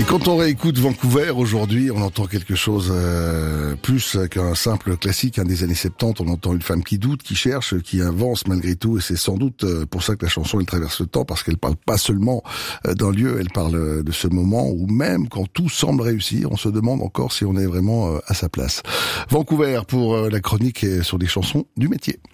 Et quand on réécoute Vancouver aujourd'hui, on entend quelque chose plus qu'un simple classique des années 70. On entend une femme qui doute, qui cherche, qui avance malgré tout. Et c'est sans doute pour ça que la chanson elle traverse le temps, parce qu'elle parle pas seulement d'un lieu, elle parle de ce moment où même quand tout semble réussir, on se demande encore si on est vraiment à sa place. Vancouver pour la chronique sur des chansons du métier.